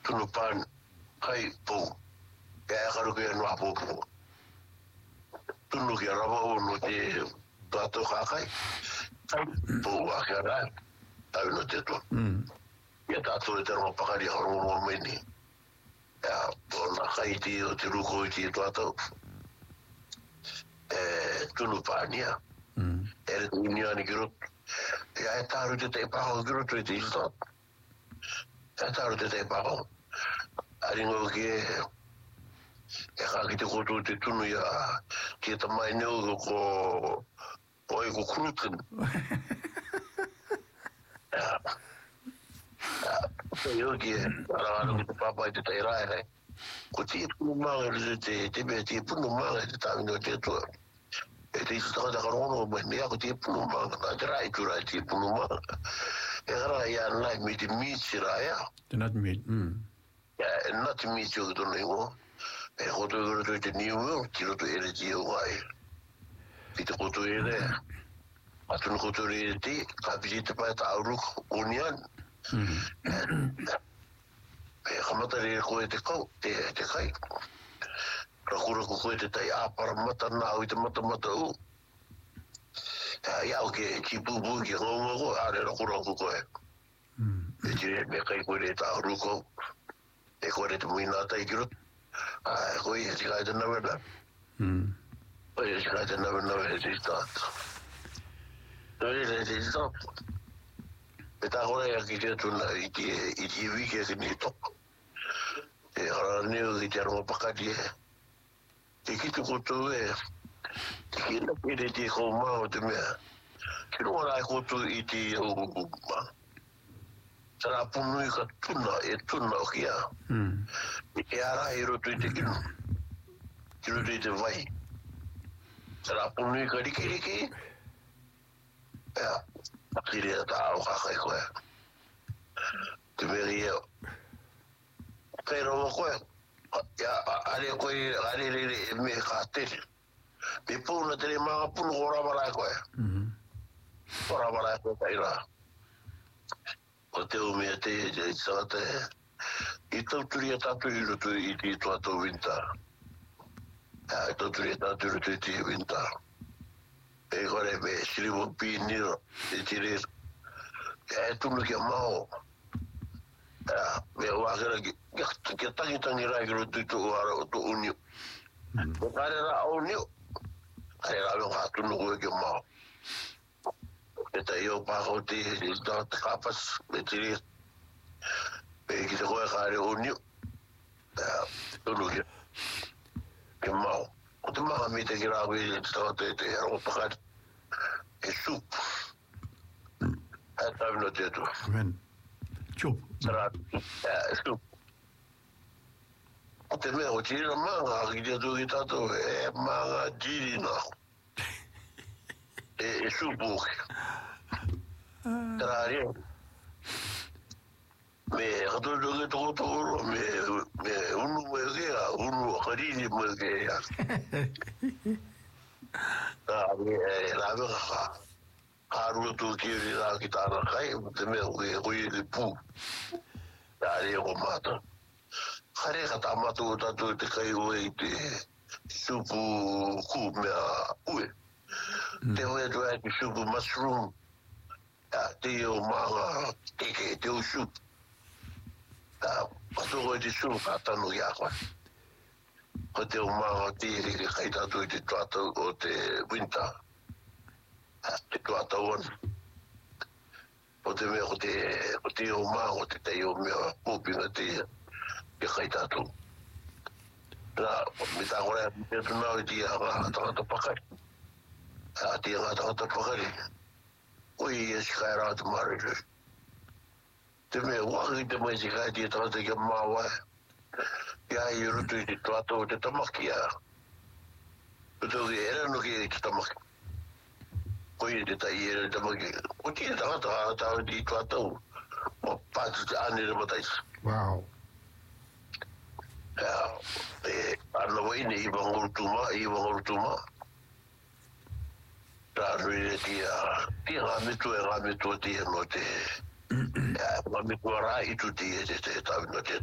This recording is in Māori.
tunu pan kai po ya karu ke no apo po tunu ke rabo no te tato kai po akara tahu no te to ya tato te ro pakari horo mo meni ya bona kai ti o te ruko ti tato tunu pania era unione group ya taru te pa group te stop ya taru te pa aringo ke ka ko te tunu ya ke ta mai no ko oi ko kruten yo ke ara no papa te tai rai ko ti punu ma te be ti punu ma te ta no te to e sta da rono ma ne ko ti punu ma ta rai tu rai ti punu ma era ya na mi ti mi sira ya not me ya not mi jo do no e ko to te ni o ti ro to ere ti o ai ti ko to ere atu no ko to ere ti ka visita pa ta ru union kamata re ko te ko te kai rakura ko te tai a para mata na o te mata u ya o ke ki bu ki ngo ko are rakura ko e te me kai ko re ta ru ko e ko re te muina tai ki ro a ko i te kai te na verdad o i te kai te na verdad te start to te stop eta hora ya ki te tu na i te wi ke ni to e ara ne o te ro pakati e ki te ko to e ki na pe te ko ma o te me ki no ara ko to i te o ma sara punu ka tuna o kia e ara e ro tu te ki ro te vai sara punu ka riki ya akiri ta o ka kai ko te veria pero ko ya ale ko ale me ka te me puna te ma punu ora bara ko ora bara ko kai ra o te o me te sa te i to turia tatu i roto i to ato winta a to turia tatu i roto i te winta e gore me silivo piniro e tire e tunu ke mao me wa ke tangi rai roto to ara to unio ko kare ra unio ai ra lo ha tunu ko ke mao e ta io pa ho te dot capas me tire e ki te koe kare unio tunu ke mao o te maha mi te ki rā wei te hero pakari e sup e tawi no te tu amen chup sara sup o te mea o tira manga ki te tu ki tato e manga jiri na e sup uke tara rea me katoro ke toko toko me unu me kea unu karini me kea la vega haru tu ki la kitara kai te me ko i le pu la re ko mata kare kata matu tatu te kai oi te supu ku me ue te ue tu ai supu mushroom te o manga te o sup pato ko te sup atanu ya kwa ko te o manga te kai tatu te tatu o te winter te tuata on o te mea o te o maa o te tei o mea pūpinga te kai tatu na me tā kore me tunau i te ngā tangata pakari a te ngā tangata pakari oi e sikai rā te marere te mea waki te mai sikai te tangata kia māua ia i rutu i te tuata o te tamaki a rutu ki era no ki te tamaki koi te tai e te maki o tia tangata tau di tuatau o pātu te anere matais wow ana waine i wanguru tuma tā rui tia ngā mitu tia no te ngā mitu rā i tu tia te tau no te